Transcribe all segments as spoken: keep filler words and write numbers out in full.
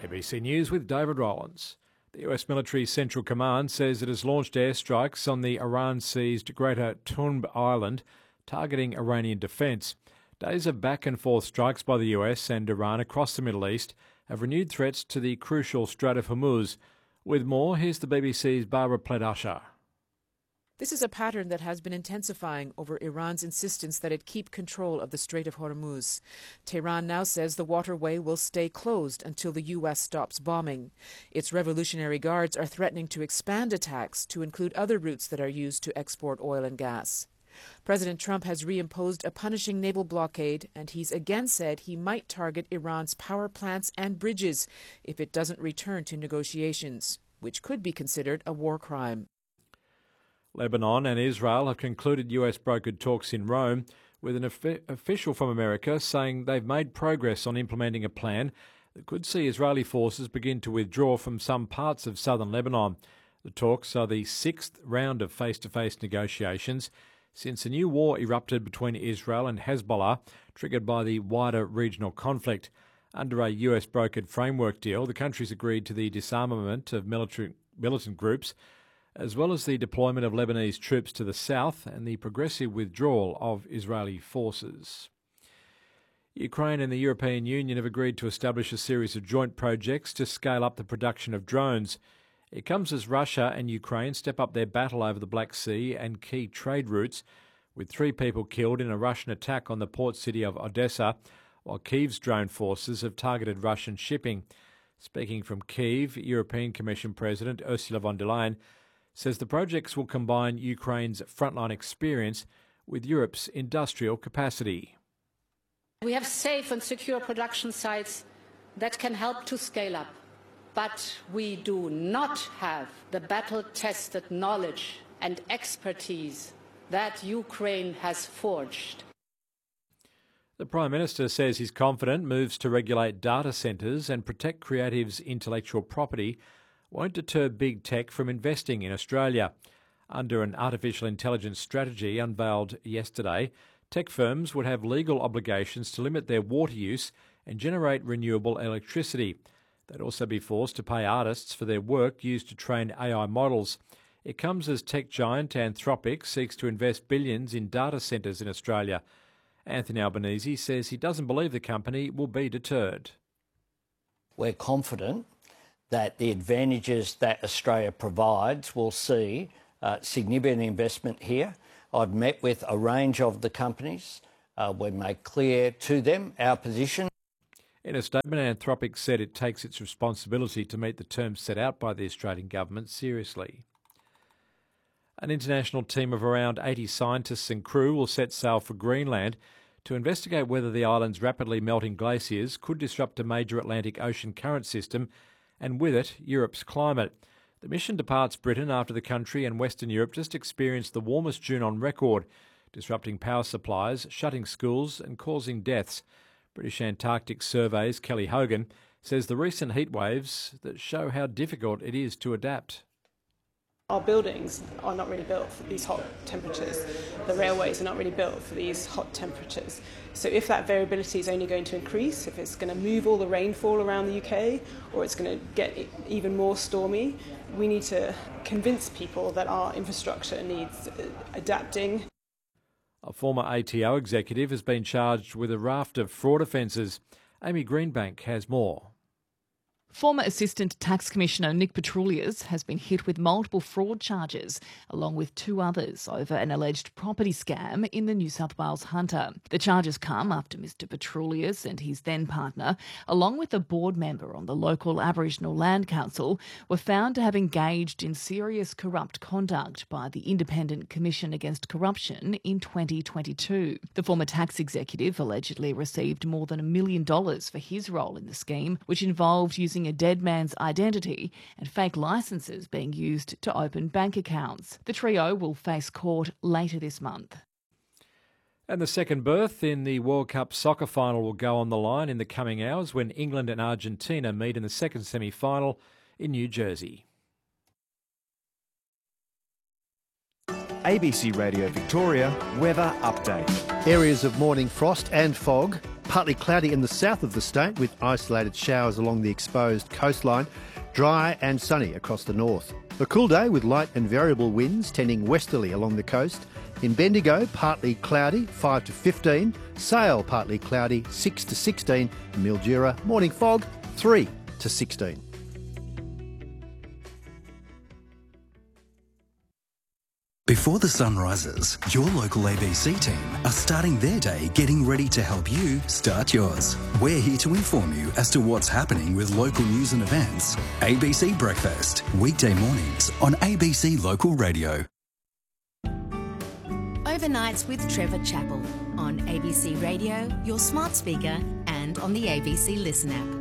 B C News with David Rollins. The U S military Central Command says it has launched airstrikes on the Iran-seized Greater Tunb Island, targeting Iranian defence. Days of back-and-forth strikes by the U S and Iran across the Middle East have renewed threats to the crucial Strait of Hormuz. With more, here's the B B C's Barbara Plett-Usher. This is a pattern that has been intensifying over Iran's insistence that it keep control of the Strait of Hormuz. Tehran now says the waterway will stay closed until the U S stops bombing. Its Revolutionary Guards are threatening to expand attacks to include other routes that are used to export oil and gas. President Trump has reimposed a punishing naval blockade, and he's again said he might target Iran's power plants and bridges if it doesn't return to negotiations, which could be considered a war crime. Lebanon and Israel have concluded U S-brokered talks in Rome, with an official from America saying they've made progress on implementing a plan that could see Israeli forces begin to withdraw from some parts of southern Lebanon. The talks are the sixth round of face-to-face negotiations since a new war erupted between Israel and Hezbollah, triggered by the wider regional conflict. Under a U S-brokered framework deal, the countries agreed to the disarmament of military, militant groups, as well as the deployment of Lebanese troops to the south and the progressive withdrawal of Israeli forces. Ukraine and the European Union have agreed to establish a series of joint projects to scale up the production of drones. It comes as Russia and Ukraine step up their battle over the Black Sea and key trade routes, with three people killed in a Russian attack on the port city of Odessa, while Kyiv's drone forces have targeted Russian shipping. Speaking from Kyiv, European Commission President Ursula von der Leyen says the projects will combine Ukraine's frontline experience with Europe's industrial capacity. We have safe and secure production sites that can help to scale up, but we do not have the battle-tested knowledge and expertise that Ukraine has forged. The Prime Minister says he's confident moves to regulate data centres and protect creatives' intellectual property won't deter big tech from investing in Australia. Under an artificial intelligence strategy unveiled yesterday, tech firms would have legal obligations to limit their water use and generate renewable electricity. They'd also be forced to pay artists for their work used to train A I models. It comes as tech giant Anthropic seeks to invest billions in data centres in Australia. Anthony Albanese says he doesn't believe the company will be deterred. We're confident that the advantages that Australia provides will see uh, significant investment here. I've met with a range of the companies. Uh, we've made clear to them our position. In a statement, Anthropic said it takes its responsibility to meet the terms set out by the Australian government seriously. An international team of around eighty scientists and crew will set sail for Greenland to investigate whether the island's rapidly melting glaciers could disrupt a major Atlantic Ocean current system and with it, Europe's climate. The mission departs Britain after the country and Western Europe just experienced the warmest June on record, disrupting power supplies, shutting schools and causing deaths. British Antarctic Survey's Kelly Hogan says the recent heat waves that show how difficult it is to adapt. Our buildings are not really built for these hot temperatures. The railways are not really built for these hot temperatures. So if that variability is only going to increase, if it's going to move all the rainfall around the U K, or it's going to get even more stormy, we need to convince people that our infrastructure needs adapting. A former A T O executive has been charged with a raft of fraud offences. Amy Greenbank has more. Former Assistant Tax Commissioner Nick Petroulias has been hit with multiple fraud charges, along with two others, over an alleged property scam in the New South Wales Hunter. The charges come after Mr Petroulias and his then partner, along with a board member on the local Aboriginal Land Council, were found to have engaged in serious corrupt conduct by the Independent Commission Against Corruption in twenty twenty-two. The former tax executive allegedly received more than a million dollars for his role in the scheme, which involved using a dead man's identity and fake licences being used to open bank accounts. The trio will face court later this month. And the second berth in the World Cup soccer final will go on the line in the coming hours when England and Argentina meet in the second semi-final in New Jersey. A B C Radio Victoria weather update. Areas of morning frost and fog. Partly cloudy in the south of the state with isolated showers along the exposed coastline. Dry and sunny across the north. A cool day with light and variable winds tending westerly along the coast. In Bendigo, partly cloudy, five to fifteen. Sale, partly cloudy, six to sixteen. And Mildura, morning fog, three to sixteen. Before the sun rises, your local A B C team are starting their day getting ready to help you start yours. We're here to inform you as to what's happening with local news and events. A B C Breakfast, weekday mornings on A B C Local Radio. Overnights with Trevor Chappell on A B C Radio, your smart speaker and on the A B C Listen app.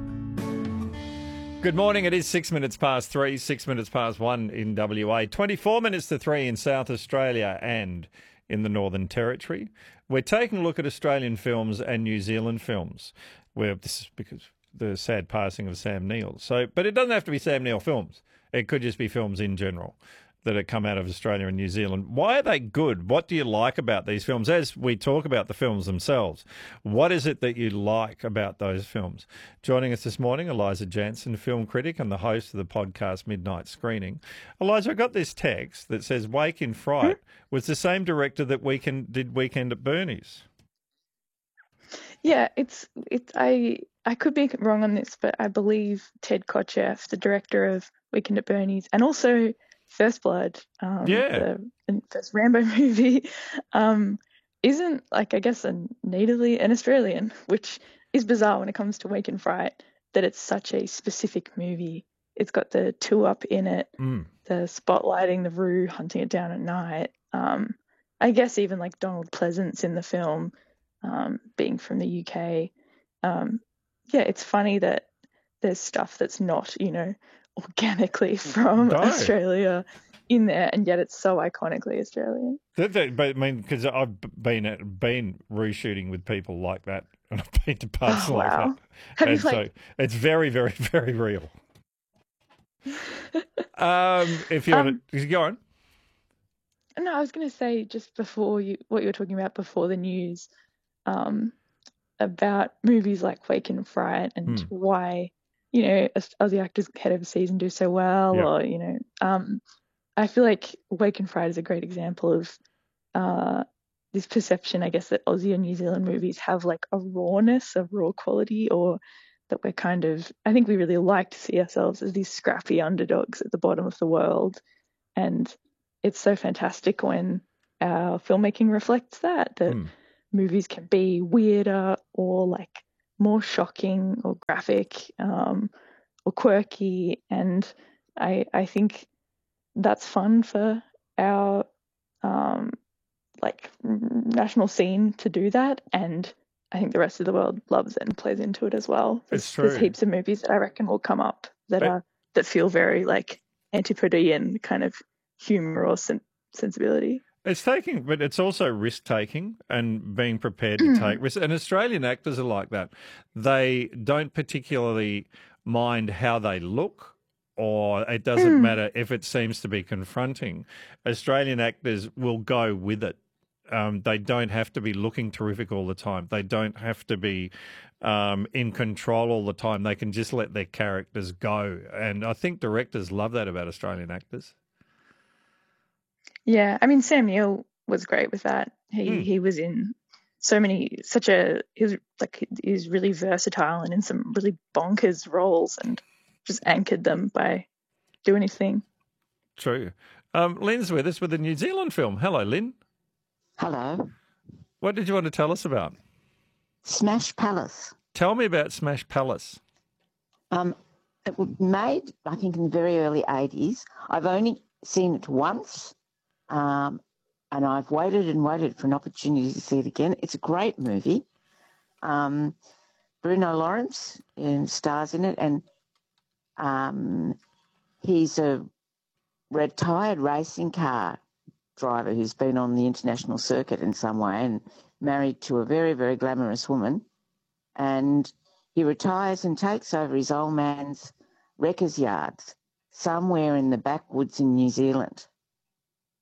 Good morning. It is six minutes past three, six minutes past one in W A, twenty-four minutes to three in South Australia and in the Northern Territory. We're taking a look at Australian films and New Zealand films. Where this is because the sad passing of Sam Neill. So, but it doesn't have to be Sam Neill films. It could just be films in general that have come out of Australia and New Zealand. Why are they good? What do you like about these films? As we talk about the films themselves, what is it that you like about those films? Joining us this morning, Eliza Jansen, film critic and the host of the podcast Midnight Screening. Eliza, I got this text that says Wake in Fright was the same director that Weekend did Weekend at Bernie's. Yeah, it's it's I I could be wrong on this, but I believe Ted Kotcheff, the director of Weekend at Bernie's, and also First Blood, um, yeah, the first Rambo movie, um, isn't, like, I guess, a natively an Australian, which is bizarre when it comes to Wake in Fright, that it's such a specific movie. It's got the two up in it, mm. the spotlighting the Roo, hunting it down at night. Um, I guess even like Donald Pleasance in the film, um, being from the U K. Um, yeah, it's funny that there's stuff that's not, you know, organically from no. Australia in there, and yet it's so iconically Australian. That, that, but I mean, because I've been at, been Roo shooting with people like that, and I've been to parts oh, like wow. that, Have and you, so like... it's very, very, very real. um, if you um, want to go on. No, I was going to say just before you, what you were talking about before the news, um, about movies like Wake in Fright and hmm. why, you know, Aussie actors head overseas and do so well, yep. or, you know, um, I feel like Wake in Fright is a great example of uh, this perception, I guess, that Aussie and New Zealand movies have like a rawness, a raw quality, or that we're kind of, I think we really like to see ourselves as these scrappy underdogs at the bottom of the world. And it's so fantastic when our filmmaking reflects that, that mm. movies can be weirder or like more shocking or graphic, um, or quirky, and I I think that's fun for our um, like national scene to do that, and I think the rest of the world loves it and plays into it as well. There's, it's true. There's heaps of movies that I reckon will come up that but, are that feel very like antipodean kind of humor or sen- sensibility. It's taking, but it's also risk-taking and being prepared to take risks. And Australian actors are like that. They don't particularly mind how they look, or it doesn't mm. matter if it seems to be confronting. Australian actors will go with it. Um, they don't have to be looking terrific all the time. They don't have to be um, in control all the time. They can just let their characters go. And I think directors love that about Australian actors. Yeah, I mean, Sam Neill was great with that. He mm. he was in so many, such a, he was like, he was really versatile and in some really bonkers roles and just anchored them by doing his thing. True. Um, Lynn's with us with a New Zealand film. Hello, Lynn. Hello. What did you want to tell us about? Smash Palace. Tell me about Smash Palace. Um, it was made, I think, in the very early eighties. I've only seen it once. Um, and I've waited and waited for an opportunity to see it again. It's a great movie. Um, Bruno Lawrence um, stars in it, and um, he's a retired racing car driver who's been on the international circuit in some way and married to a very, very glamorous woman. And he retires and takes over his old man's wreckers yards somewhere in the backwoods in New Zealand.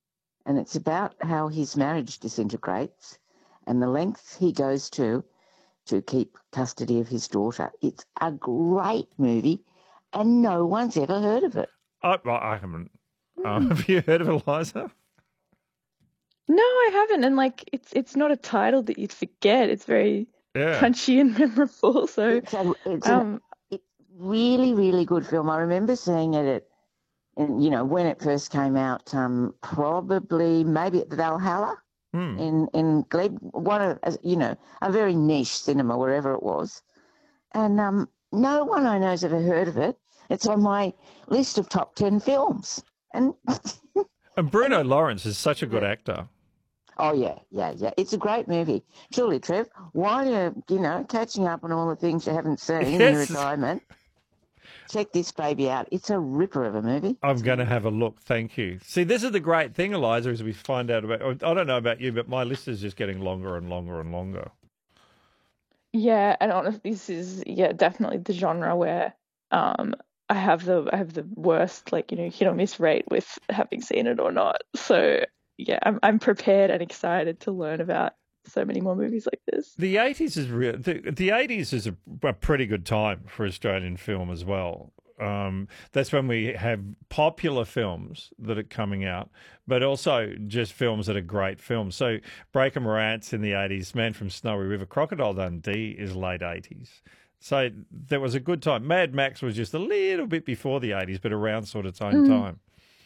and it's about how his marriage disintegrates and the lengths he goes to to keep custody of his daughter. It's a great movie, and no one's ever heard of it. I, well, I haven't. Um, have you heard of it, Eliza? No, I haven't. And like, it's it's not a title that you'd forget. It's very Yeah. punchy and memorable. So, It's a, it's um, a it's really, really good film. I remember seeing it at, and you know, when it first came out, um, probably maybe at the Valhalla Hmm. in in Glebe, one of you know a very niche cinema wherever it was, and um, no one I know has ever heard of it. It's on my list of top ten films, and And Bruno Lawrence is such a good actor. oh yeah, yeah, yeah, it's a great movie. Truly, Trev, while you're you know catching up on all the things you haven't seen in your Yes. retirement, check this baby out. It's a ripper of a movie. I'm going to have a look. Thank you. See, this is the great thing, Eliza, as we find out about. I don't know about you, but my list is just getting longer and longer and longer. yeah, and honestly, this is yeah definitely the genre where um I have the I have the worst like you know hit or miss rate with having seen it or not. So yeah, I'm I'm prepared and excited to learn about so many more movies like this. The eighties is real. The, the eighties is a, a pretty good time for Australian film as well. Um, that's when we have popular films that are coming out, but also just films that are great films. So Breaker Morant's in the eighties, Man from Snowy River, Crocodile Dundee is late eighties. So there was a good time. Mad Max was just a little bit before the eighties, but around sort of same Mm. time.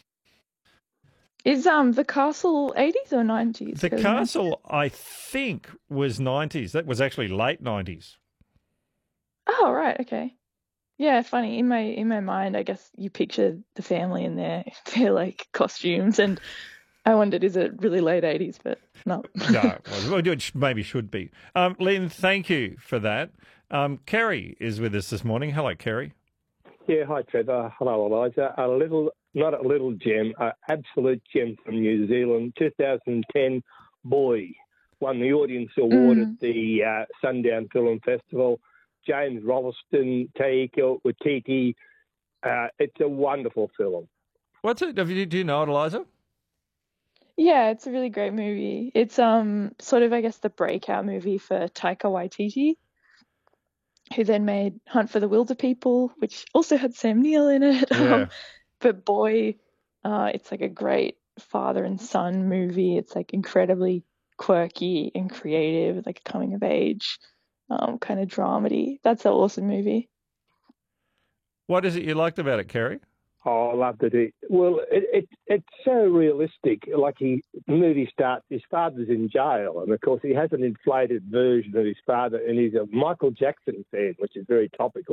Is um the Castle eighties or nineties? The Castle, I think, was nineties. That was actually late nineties. Oh right, okay. Yeah, funny. In my in my mind, I guess you picture the family in their their like costumes, and I wondered, is it really late eighties? But no. No, well, it maybe should be. Um, Lynn, thank you for that. Um, Kerry is with us this morning. Hello, Kerry. Yeah, hi Trevor. Hello Eliza. A little, not a little gem, an absolute gem from New Zealand. two thousand ten, Boy won the Audience Award Mm. at the uh, Sundown Film Festival. James Rolleston, Taika Waititi. Uh, it's a wonderful film. What's it? Have you, do you know it, Eliza? Yeah, it's a really great movie. It's um sort of I guess the breakout movie for Taika Waititi, who then made Hunt for the Wilder People, which also had Sam Neill in it. Yeah. Um, but boy, uh, it's like a great father and son movie. It's like incredibly quirky and creative, like a coming of age um, kind of dramedy. That's an awesome movie. What is it you liked about it, Kerry? Oh, I loved it. Well, it, it it's so realistic. Like he, the movie starts, his father's in jail, and of course he has an inflated version of his father, and he's a Michael Jackson fan, which is very topical.